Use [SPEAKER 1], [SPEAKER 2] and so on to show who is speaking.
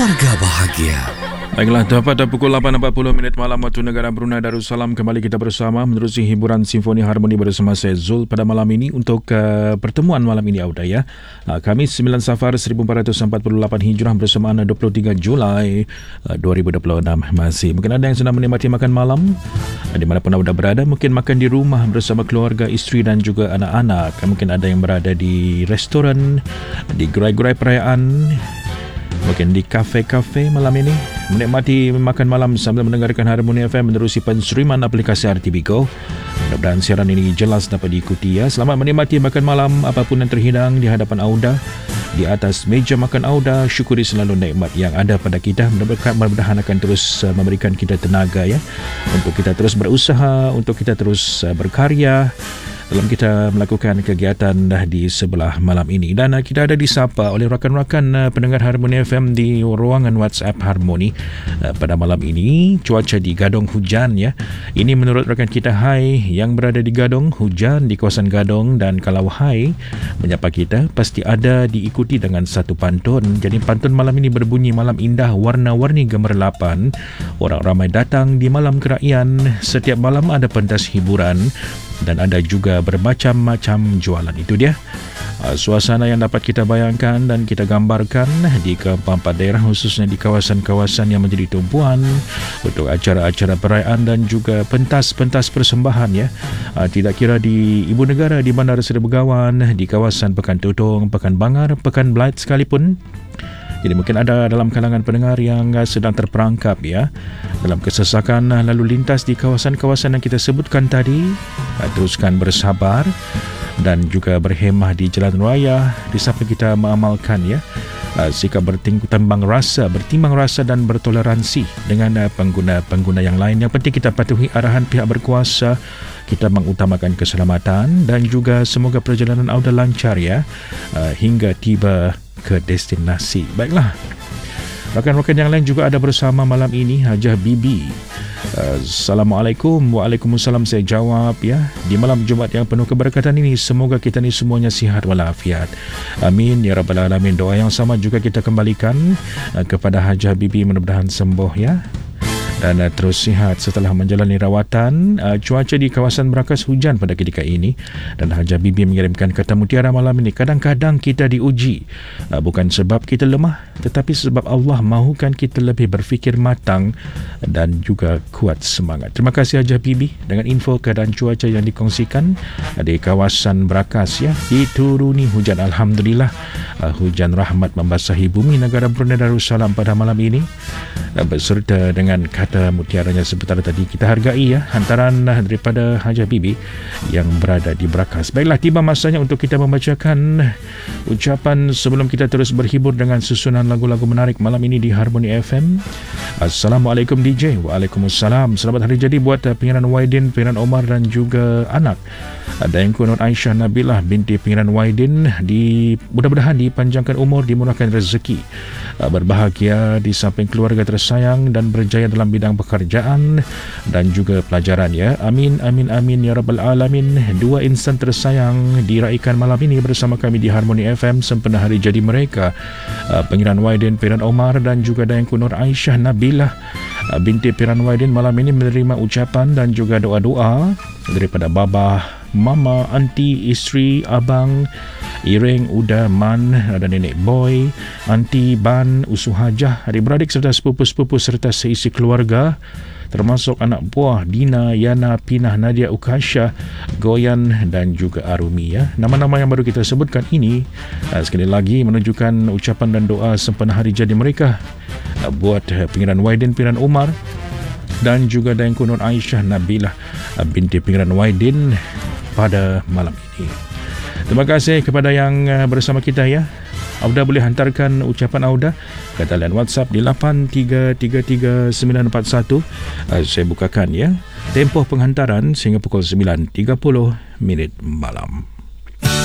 [SPEAKER 1] Keluarga Bahagia.
[SPEAKER 2] Baiklah, tepat pukul 8.40 malam waktu negara Brunei Darussalam, kembali kita bersama menerusi hiburan Simfoni Harmoni bersama saya Zul pada malam ini untuk pertemuan malam ini Auda ya. Khamis 9 Safar 1448 Hijrah bersamaan 23 Julai 2026 masih. Mungkin ada yang sedang menikmati makan malam di manapun Auda berada, mungkin makan di rumah bersama keluarga, isteri dan juga anak-anak. Mungkin ada yang berada di restoran, di gerai-gerai perayaan, mungkin di kafe-kafe malam ini menikmati makan malam sambil mendengarkan Harmoni FM menerusi penstreaman aplikasi RTB Go. Mudah-mudahan siaran ini jelas dapat diikuti ya. Selamat menikmati makan malam apapun yang terhidang di hadapan Auda, di atas meja makan Auda. Syukuri selalu nikmat yang ada pada kita. Mudah-mudahan akan terus memberikan kita tenaga ya, untuk kita terus berusaha, untuk kita terus berkarya dalam kita melakukan kegiatan di sebelah malam ini. Dan kita ada disapa oleh rakan-rakan pendengar Harmoni FM di ruangan WhatsApp Harmoni pada malam ini. Cuaca di Gadong hujan ya. Ini menurut rakan kita Hai yang berada di Gadong, hujan di kawasan Gadong. Dan kalau Hai menyapa kita, pasti ada diikuti dengan satu pantun. Jadi pantun malam ini berbunyi, malam indah warna-warni gemerlapan, orang ramai datang di malam kerayan, setiap malam ada pentas hiburan dan ada juga bermacam-macam jualan. Itu dia suasana yang dapat kita bayangkan dan kita gambarkan di keempat daerah, khususnya di kawasan-kawasan yang menjadi tumpuan untuk acara-acara perayaan dan juga pentas-pentas persembahan ya. Tidak kira di Ibu Negara, di Bandar Seri Begawan, di kawasan Pekan Tutong, Pekan Bangar, Pekan Blight sekalipun. Jadi mungkin ada dalam kalangan pendengar yang sedang terperangkap ya dalam kesesakan lalu lintas di kawasan-kawasan yang kita sebutkan tadi. Teruskan bersabar dan juga berhemah di jalan raya di samping kita mengamalkan ya sikap bertimbang rasa dan bertoleransi dengan pengguna-pengguna yang lain. Yang penting kita patuhi arahan pihak berkuasa, kita mengutamakan keselamatan dan juga semoga perjalanan Auda lancar ya hingga tiba ke destinasi. Baiklah, rakan-rakan yang lain juga ada bersama malam ini. Hajah Bibi, Assalamualaikum. Waalaikumsalam saya jawab ya. Di malam Jumaat yang penuh keberkatan ini, semoga kita ni semuanya sihat walafiat. Amin ya rabbal alamin. Doa yang sama juga kita kembalikan kepada Hajah Bibi, mudah-mudahan sembuh ya dan terus sihat setelah menjalani rawatan. Cuaca di kawasan Berakas hujan pada ketika ini dan Hajah Bibi mengirimkan kata mutiara malam ini. Kadang-kadang kita diuji bukan sebab kita lemah, tetapi sebab Allah mahukan kita lebih berfikir matang dan juga kuat semangat. Terima kasih Hajah Bibi dengan info keadaan cuaca yang dikongsikan di kawasan Berakas ya. Dituruni hujan, alhamdulillah. Hujan rahmat membasahi bumi negara Brunei Darussalam pada malam ini beserta dengan kata mutiaranya sebentar tadi. Kita hargai ya hantaran daripada Hajah Bibi yang berada di Berakas. Baiklah, tiba masanya untuk kita membacakan ucapan sebelum kita terus berhibur dengan susunan lagu-lagu menarik malam ini di Harmoni FM. Assalamualaikum DJ. Waalaikumsalam. Selamat hari jadi buat Pengiran Waidin, Pengiran Omar dan juga anak Daengku Nur Aisyah Nabilah binti Pengiran Waidin. Mudah-mudahan dipanjangkan umur, dimurahkan rezeki, berbahagia di samping keluarga tersayang dan berjaya dalam bidang pekerjaan dan juga pelajaran ya. Amin amin amin ya rabbal alamin. Dua insan tersayang diraikan malam ini bersama kami di Harmoni FM sempena hari jadi mereka, Pengiran Waidin Pengiran Omar dan juga Daengku Nur Aisyah Nabilah binti Pengiran Waidin. Malam ini menerima ucapan dan juga doa-doa daripada baba, mama, anti, isteri, abang, Iring, Uda, Man, ada nenek Boy, Anti, Ban, Usu Hajah, adik-beradik serta sepupu-sepupu serta seisi keluarga termasuk anak buah Dina, Yana, Pinah, Nadia, Ukasha, Goyan dan juga Arumi ya. Nama-nama yang baru kita sebutkan ini sekali lagi menunjukkan ucapan dan doa sempena hari jadi mereka buat Pengiran Waidin Pengiran Umar dan juga Daengku Nur Aisyah Nabilah binti Pengiran Waidin pada malam ini. Terima kasih kepada yang bersama kita ya. Auda boleh hantarkan ucapan Auda ke talian WhatsApp di 83333941. Saya bukakan ya tempoh penghantaran sehingga pukul 9.30 malam.